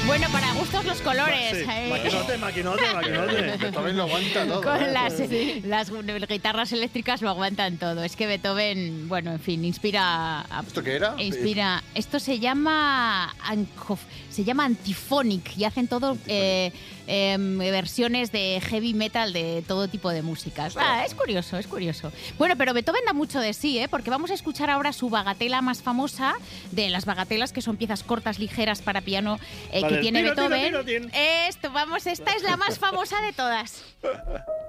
Bueno, para gustos los colores. Sí. Maquinote. Beethoven lo aguanta todo. Con las guitarras eléctricas lo aguantan todo. Es que Beethoven, bueno, en fin, inspira... ¿Esto qué era? Esto se llama Antiphonic y hacen todo versiones de heavy metal de todo tipo de músicas. Es curioso, es curioso. Bueno, pero Beethoven da mucho de sí, porque vamos a escuchar ahora su bagatela más famosa, de las bagatelas que son piezas cortas, ligeras para piano que tiene Beethoven. Esta es la más famosa de todas.